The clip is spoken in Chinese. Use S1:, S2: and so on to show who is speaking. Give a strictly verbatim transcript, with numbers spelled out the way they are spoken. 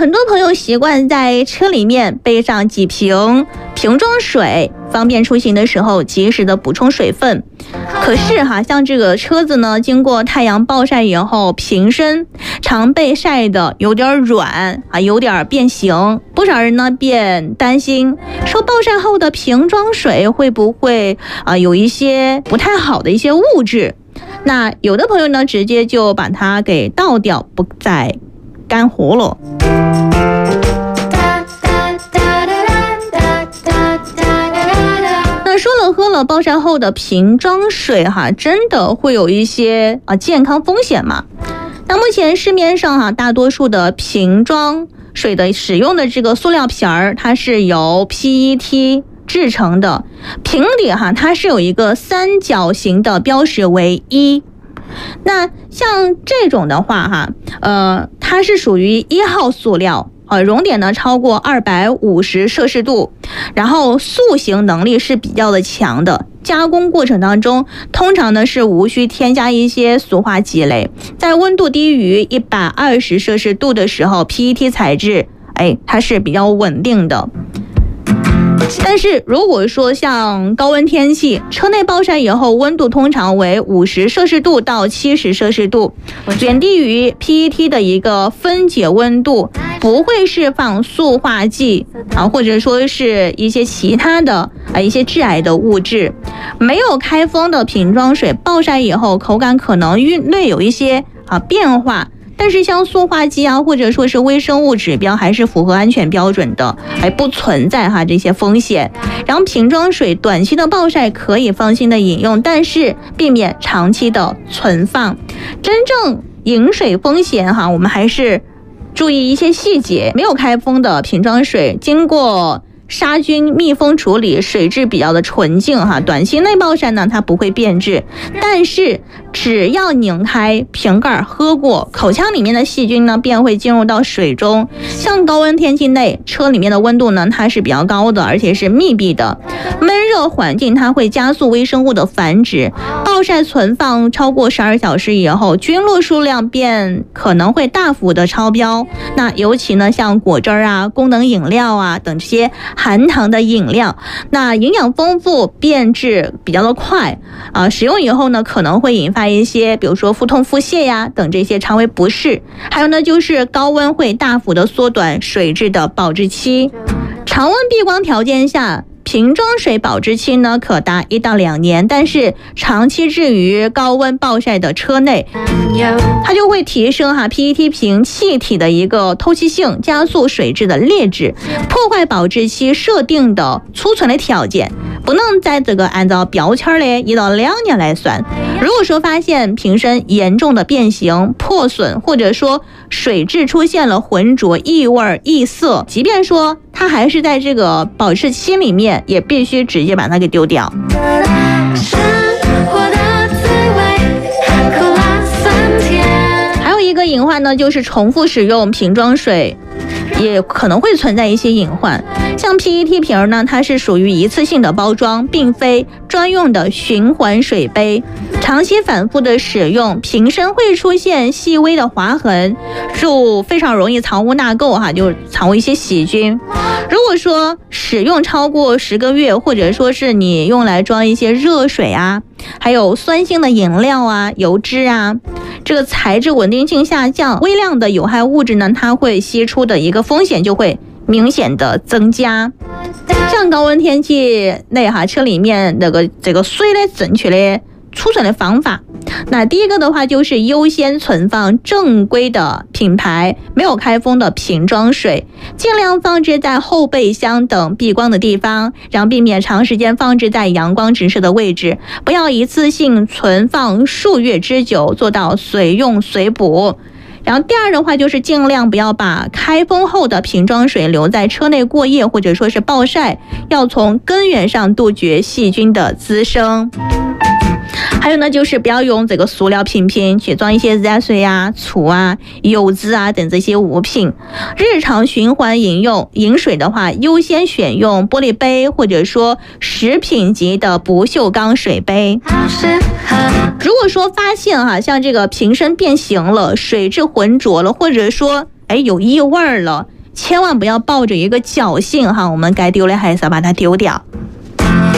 S1: 很多朋友习惯在车里面备上几瓶瓶装水，方便出行的时候及时的补充水分。可是哈，像这个车子呢，经过太阳暴晒以后，瓶身常被晒得有点软啊，有点变形。不少人呢便担心说，暴晒后的瓶装水会不会啊有一些不太好的一些物质？那有的朋友呢，直接就把它给倒掉，不再干活了。那说了喝了暴晒后的瓶装水哈，真的会有一些啊健康风险吗？那目前市面上哈，大多数的瓶装水的使用的这个塑料瓶儿，它是由 P E T 制成的，瓶底哈它是有一个三角形的标识为一。那像这种的话哈，呃，它是属于一号塑料，呃，熔点呢超过二百五十摄氏度，然后塑形能力是比较的强的。加工过程当中，通常呢是无需添加一些塑化剂类，在温度低于一百二十摄氏度的时候 ，P E T 材质，哎，它是比较稳定的。但是如果说像高温天气，车内暴晒以后温度通常为五十摄氏度到七十摄氏度，远低于 P E T 的一个分解温度，不会释放塑化剂啊，或者说是一些其他的啊一些致癌的物质。没有开封的瓶装水暴晒以后，口感可能略有一些啊变化。但是像塑化剂啊，或者说是微生物指标，还是符合安全标准的，还不存在哈这些风险。然后瓶装水短期的暴晒可以放心的饮用，但是避免长期的存放。真正饮水风险哈，我们还是注意一些细节。没有开封的瓶装水，经过杀菌密封处理，水质比较的纯净哈，短期内暴晒呢它不会变质，但是只要拧开瓶盖喝过，口腔里面的细菌呢便会进入到水中。像高温天气内，车里面的温度呢它是比较高的，而且是密闭的，闷热环境它会加速微生物的繁殖。暴晒存放超过十二小时以后，菌落数量便可能会大幅的超标。那尤其呢像果汁啊、功能饮料啊等这些含糖的饮料，那营养丰富，变质比较的快啊，使用以后呢可能会引发一些比如说腹痛、腹泻呀等这些肠胃不适。还有呢就是高温会大幅的缩短水质的保质期。常温避光条件下，瓶装水保质期呢可达一到两年，但是长期置于高温暴晒的车内，它就会提升哈 P E T 瓶气体的一个透气性，加速水质的劣质，破坏保质期设定的储存的条件，不能在这个按照标签的一到两年来算。如果说发现瓶身严重的变形、破损，或者说水质出现了浑浊、异味、异色，即便说它还是在这个保质期里面，也必须直接把它给丢掉。还有一个隐患呢，就是重复使用瓶装水也可能会存在一些隐患。像 P E T 瓶呢，它是属于一次性的包装，并非专用的循环水杯。长期反复的使用，瓶身会出现细微的划痕，就非常容易藏污纳垢哈，就藏污一些细菌。如果说使用超过十个月，或者说是你用来装一些热水啊，还有酸性的饮料啊、油脂啊，这个材质稳定性下降，微量的有害物质呢，它会析出的一个风险就会明显的增加。像高温天气内哈，车里面那个这个水的正确的储存的方法，那第一个的话就是优先存放正规的品牌没有开封的瓶装水，尽量放置在后备箱等避光的地方，然后避免长时间放置在阳光直射的位置，不要一次性存放数月之久，做到随用随补。然后第二的话就是尽量不要把开封后的瓶装水留在车内过夜，或者说是暴晒，要从根源上杜绝细菌的滋生。还有呢，就是不要用这个塑料瓶瓶去装一些热水啊、醋啊、油脂啊等这些物品。日常循环饮用饮水的话，优先选用玻璃杯，或者说食品级的不锈钢水杯。如果说发现哈、啊，像这个瓶身变形了、水质浑浊了，或者说哎有异味了， 千万不要抱着一个侥幸哈，我们该丢了还是要把它丢掉。